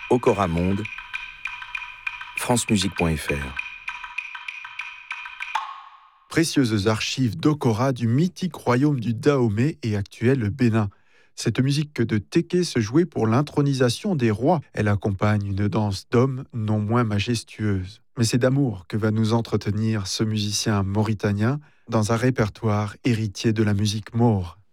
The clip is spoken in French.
Okora Monde, francemusique.fr. Précieuses archives d'Okora du mythique royaume du Dahomey et actuel Bénin. Cette musique de Téké se jouait pour l'intronisation des rois. Elle accompagne une danse d'hommes non moins majestueuse. Mais c'est d'amour que va nous entretenir ce musicien mauritanien dans un répertoire héritier de la musique maure.